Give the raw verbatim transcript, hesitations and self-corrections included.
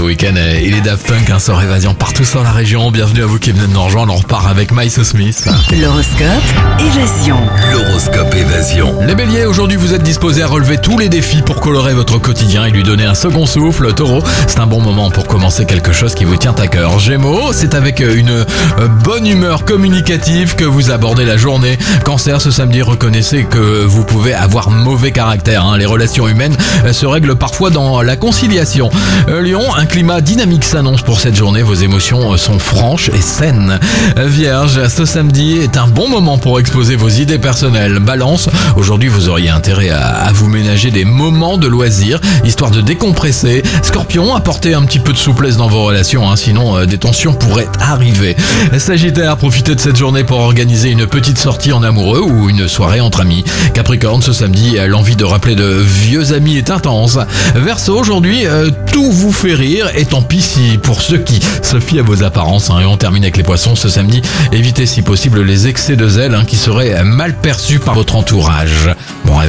Weeknd et les Daft Punk, un sort évasion partout sur la région. Bienvenue à vous qui venez de nous rejoindre. On repart avec Miles Smith. L'horoscope Évasion. L'horoscope Évasion. Les béliers, aujourd'hui vous êtes disposés à relever tous les défis pour colorer votre quotidien et lui donner un second souffle. Taureau, c'est un bon moment pour commencer quelque chose qui vous tient à cœur. Gémeaux, c'est avec une bonne humeur communicative que vous abordez la journée. Cancer, ce samedi, reconnaissez que vous pouvez avoir mauvais caractère. Hein. Les relations humaines se règlent parfois dans la conciliation. Euh, Lion, un climat dynamique s'annonce pour cette journée. Vos émotions sont franches et saines. Vierge, ce samedi est un bon moment pour exposer vos idées personnelles. Balance, aujourd'hui vous auriez intérêt à, à vous ménager des moments de loisirs, histoire de décompresser. Scorpion, apportez un petit peu de souplesse dans vos relations, hein, sinon euh, des tensions pourraient arriver. Sagittaire, profitez de cette journée pour organiser une petite sortie en amoureux ou une soirée entre amis. Capricorne, ce samedi, l'envie de rappeler de vieux amis est intense. Verseau, aujourd'hui, euh, tout vous fait rire, et tant pis si pour ceux qui se fient à vos apparences. Hein. Et on termine avec les poissons ce samedi. Évitez si possible les excès de zèle hein, qui seraient mal perçus par votre entourage. Bon réveil.